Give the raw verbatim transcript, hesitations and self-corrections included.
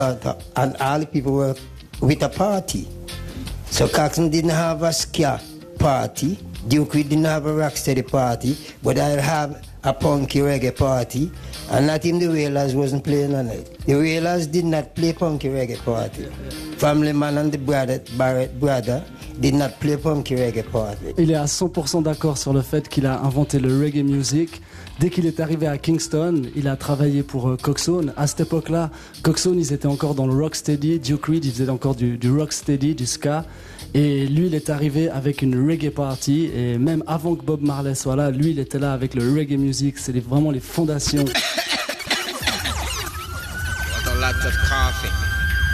and all the people were with a party. So Coxsone didn't have a ska party, Duke Reid didn't have a rocksteady party, but I have a punky reggae party, and not in the Wailers wasn't playing on it. The Wailers did not play punky reggae party. Family Man and the brother, Barrett brother did not play punky reggae party. Il est à cent pour cent d'accord sur le fait qu'il a inventé le reggae music. Dès qu'il est arrivé à Kingston, il a travaillé pour euh, Coxsone. À cette époque-là, Coxsone, ils étaient encore dans le rocksteady. Duke Reid, il faisait encore du, du rocksteady, du ska. Et lui, il est arrivé avec une reggae party. Et même avant que Bob Marley soit là, lui, il était là avec le reggae music. C'est les, vraiment les fondations. Lots of coffee.